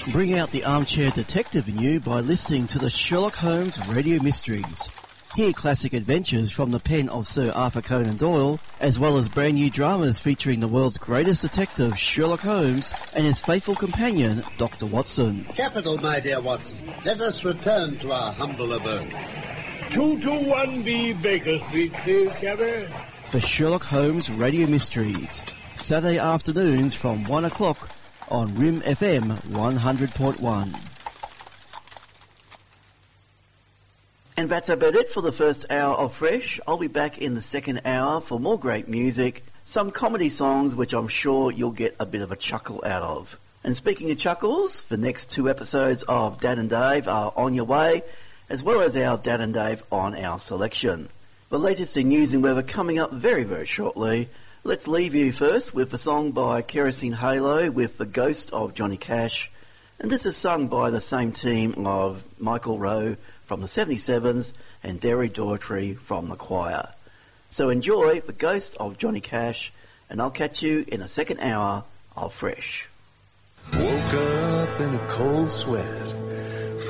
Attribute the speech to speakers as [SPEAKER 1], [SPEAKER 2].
[SPEAKER 1] Bring out the armchair detective in you by listening to the Sherlock Holmes Radio Mysteries. Hear classic adventures from the pen of Sir Arthur Conan Doyle, as well as brand new dramas featuring the world's greatest detective, Sherlock Holmes, and his faithful companion, Dr. Watson.
[SPEAKER 2] Capital, my dear Watson. Let us return to our humble abode.
[SPEAKER 3] 221B Baker Street, please, cabby.
[SPEAKER 1] The Sherlock Holmes Radio Mysteries. Saturday afternoons from 1 o'clock on RIM FM 100.1.
[SPEAKER 4] And that's about it for the first hour of Fresh. I'll be back in the second hour for more great music, some comedy songs which I'm sure you'll get a bit of a chuckle out of. And speaking of chuckles, the next 2 episodes of Dad and Dave are on your way, as well as our Dad and Dave on our selection. The latest in news and weather coming up very, very shortly. Let's leave you first with a song by Kerosene Halo with The Ghost of Johnny Cash. And this is sung by the same team of Michael Rowe from the 77s and Derry Daughtry from the choir. So enjoy The Ghost of Johnny Cash, and I'll catch you in a second hour of Fresh.
[SPEAKER 5] Woke up in a cold sweat,